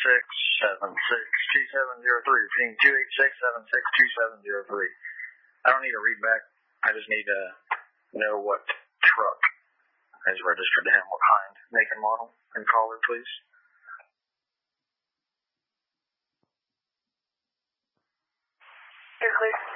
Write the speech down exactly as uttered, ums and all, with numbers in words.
six seven six two seven zero three. Repeating two eight six seven six two seven zero three. I don't need to read back. I just need to know what truck is registered to him, what kind, make and model, and caller, please. You're clear.